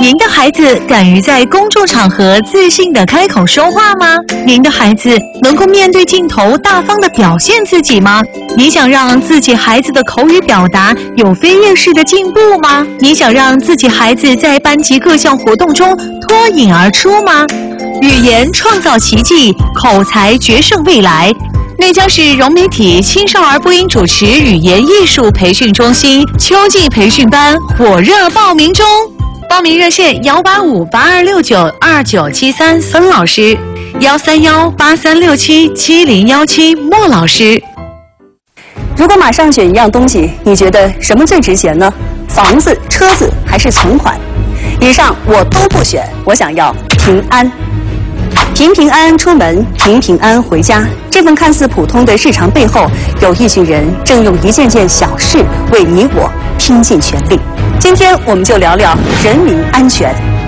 您的孩子敢于在公众场合自信地开口说话吗？您的孩子能够面对镜头大方地表现自己吗？你想让自己孩子的口语表达有飞跃式的进步吗？你想让自己孩子在班级各项活动中脱颖而出吗？语言创造奇迹，口才决胜未来。内江市融媒体青少儿播音主持语言艺术培训中心秋季培训班火热报名中，报名热线18582692973孙老师，13183677017莫老师。 如果马上选一样东西，你觉得什么最值钱呢？房子、车子还是存款？以上我都不选，我想要平安。平平安安出门，平平安安回家。这份看似普通的日常背后，有一群人正用一件件小事为你我拼尽全力。今天我们就聊聊人民安全。